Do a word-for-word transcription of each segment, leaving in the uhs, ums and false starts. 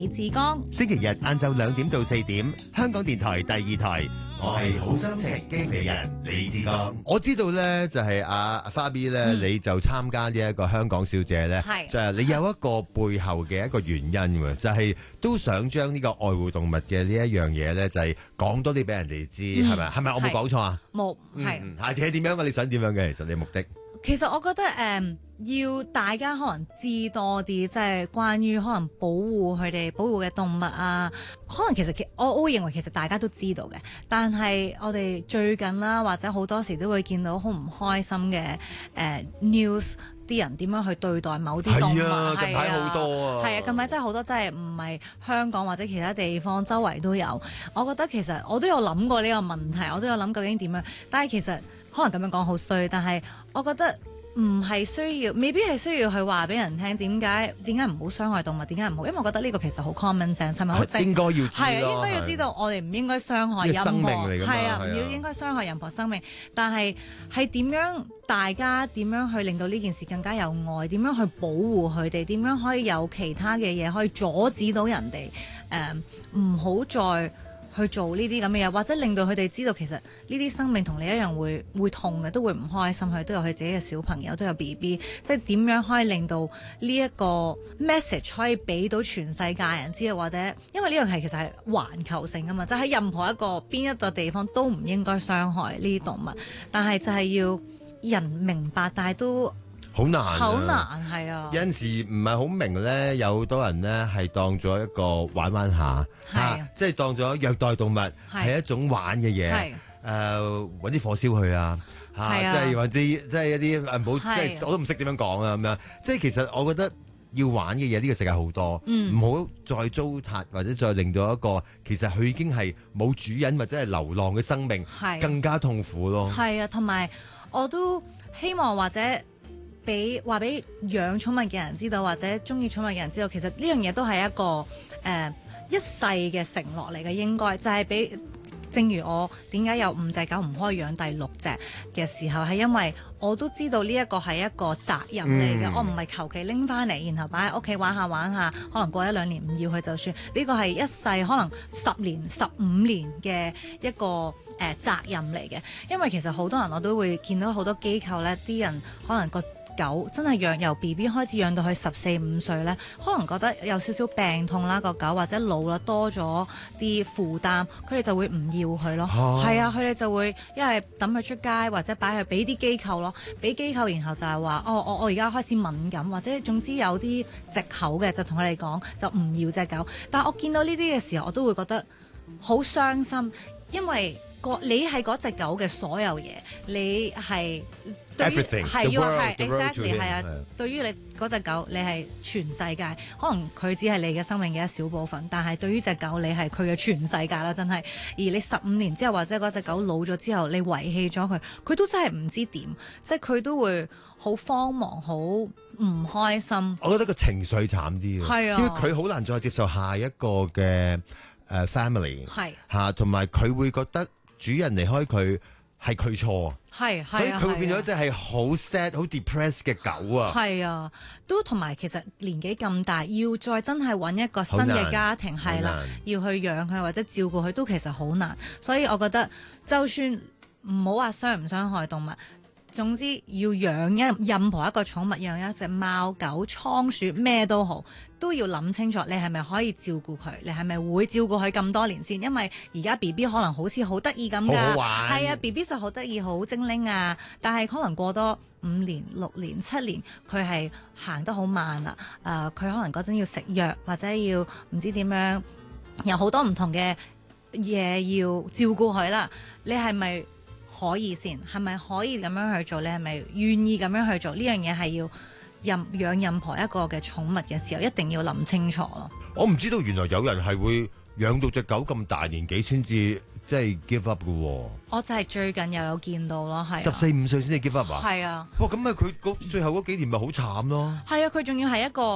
李志剛， 星期日晏晝兩點到四點，香港電台第二台，我係好心情經理人李志剛。 我知道咧，就係阿花 B 咧， 嗯、 你就參加呢一個香港小姐咧， 係就係你有一個背後嘅一個原因喎，就係、是、都想將呢個愛護動物嘅呢一樣嘢咧，就係講多啲俾人哋知，係咪、嗯？係咪我冇講錯啊？ 冇，係係係點樣嘅？你想點樣嘅？其實你目的？ 其實我覺得誒、嗯，要大家可能知多啲，即係關於可能保護佢哋保護嘅動物啊。可能其實我我會認為其實大家都知道嘅，但係我哋最近啦，或者好多時都會見到好唔開心嘅誒、呃、news，啲人點樣去對待某啲動物。 係啊，近排好多啊。 係啊，近排真係好多，真係唔係香港或者其他地方周圍都有。我覺得其實我都有諗過呢個問題，我都有諗究竟點樣，但係其實。可能咁樣講好衰，但係我覺得唔係需要，未必係需要去話俾人聽點解點解唔好傷害動物，點解唔好？因為我覺得呢個其實好 common sense，係咪好正？ 應該要知係啊，應該要知道我哋唔應該傷害任何生命嚟㗎嘛， 係啊，唔要應該傷害任何生命。但係係點樣大家點樣去令到呢件事更加有愛？點樣去保護佢哋？點樣可以有其他嘅嘢可以阻止到人哋誒唔好再去做呢啲咁嘅嘢，或者令到佢哋知道其實呢啲生命同你一樣會會痛嘅，都會唔開心，佢都有佢自己嘅小朋友，都有 B B， 即係點樣可以令到呢一個 message 可以俾到全世界人知道，或者因為呢樣係其實係環球性㗎嘛，就喺、是、任何一個邊一個地方都唔應該傷害呢啲動物，但係就係要人明白，但係都好難， 好難係啊！ 有陣時唔係好明咧，有好多人咧係當咗一個玩玩下， 係啊啊即係當咗虐待動物係一種玩嘅嘢，誒揾啲火燒佢啊，嚇、啊，即係或者即係一啲誒唔好，即係我都唔識點樣講啊咁樣。即係其實我覺得要玩嘅嘢呢個世界好多，唔、嗯、好再糟蹋或者再令到一個其實佢已經係冇主人或者係流浪嘅生命更加痛苦咯。係啊，同埋我都希望或者。俾話俾養寵物嘅人知道，或者中意寵物嘅人知道，其實呢樣嘢都係一個誒、呃、一世嘅承諾嚟嘅，應該就係、是、俾。正如我點解有五隻狗唔可以養第六隻嘅時候，係因為我都知道呢一個係一個責任嚟嘅、嗯，我唔係求其拎翻嚟，然後擺喺屋企玩下玩下，可能過一兩年唔要佢就算。呢個係一世可能十年、十五年嘅一個誒、呃、責任嚟嘅，因為其實好多人我都會見到好多機構呢啲人可能個狗真係養由 B B 開始養到佢十四五歲呢，可能覺得有少少病痛啦，個狗或者老啦，多咗啲負擔，佢哋就會唔要佢咯。係啊，佢哋就會一係抌佢出街，或者擺佢俾啲機構咯，俾機構，然後就係話哦，我我而家開始敏感，或者總之有啲藉口嘅，就同佢哋講就唔要隻狗。但係我見到呢啲嘅時候，我都會覺得好傷心，因為個你係嗰隻狗嘅所有嘢，你係。 Everything， 係要係 exactly 係啊！對於你嗰隻狗，你係全世界，可能佢只係你嘅生命嘅一小部分，但係對於隻狗，你係佢嘅全世界啦，真係。而你十五年之後，或者嗰隻狗老咗之後，你遺棄咗佢，佢都真係唔知點，即係佢都會好慌忙，好唔開心。 我覺得個情緒慘啲嘅，因為佢好難再接受下一個嘅誒、uh, family，係嚇，同埋佢會覺得主人離開佢。係佢錯，係，所以佢會變咗一隻係好 sad、好 depressed 嘅狗啊！ 係啊，都同埋其實年紀咁大，要再真係揾一個新嘅家庭，係啦，要去養佢或者照顧佢，都其實好難。所以我覺得，就算唔好話傷唔傷害動物。總之要養一任何一個寵物，養一隻貓狗倉鼠咩都好，都要諗清楚你係咪可以照顧佢，你係咪會照顧佢咁多年先？因為而家 B B 可能好似好得意咁㗎，係啊 B B 就好得意好精靈啊，但係可能過多五年六年七年，佢係行得好慢啦。誒、呃，佢可能嗰陣要食藥或者要唔知點樣，有好多唔同嘅嘢要照顧佢啦。你係咪可以先？係咪可以咁樣去做？你係咪願意咁樣去做？呢樣嘢係要任養任何一個嘅寵物嘅時候，一定要諗清楚咯。 我唔知道原來有人係會養到隻狗咁大年紀先至即係 give up 嘅喎。 我就係最近又有見到咯，係十四五歲先至 give up 啊？ 係啊。 哇！咁咪佢最後嗰幾年咪好慘咯。 係啊，佢仲要係一個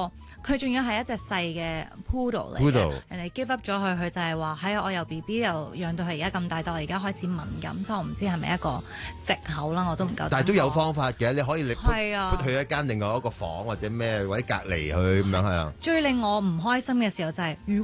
佢仲要係一隻細嘅 poodle 嚟嘅 Poodle 人哋 give up 咗佢，佢就係話喺我由 B B 又養到係而家咁大，但我而家開始敏感，所以我唔知係咪一個藉口啦，我都唔夠。 但係都有方法嘅，你可以你 put 啊 put 去一間另外一個房或者咩或者隔離去咁樣係啊。 最令我唔開心嘅時候就係、是，如